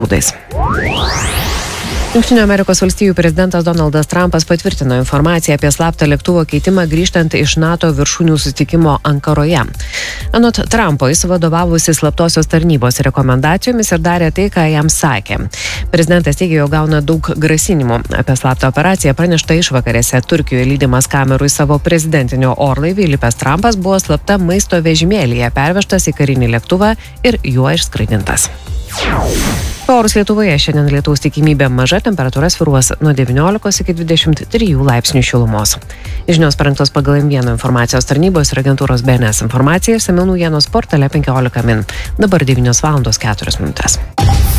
būdais. Jungtinių Amerikos valstijų prezidentas Donaldas Trumpas patvirtino informaciją apie slaptą lėktuvo keitimą grįžtant iš NATO viršūnių susitikimo Ankaroje. Anot Trumpo, jis vadovavusi slaptosios tarnybos rekomendacijomis ir darė tai, ką jam sakė. Prezidentas teigė, jog gauna daug grasinimų. Apie slaptą operaciją pranešta išvakarėse. Turkijoje lydimas kamerų į savo prezidentinio orlaivį įlipęs Trumpas buvo slapta maisto vežimėlyje pervežtas į karinį lėktuvą ir juo išskraidintas. Orus Lietuvoje šiandien lietaus tikimybė maža, temperatūra svyruos nuo 19 iki 23 laipsnių šilumos. Žinios parengtos pagal M1 informacijos tarnybos ir agentūros BNS informaciją, išsamiau naujienos portale 15 min. Dabar 9:04 min.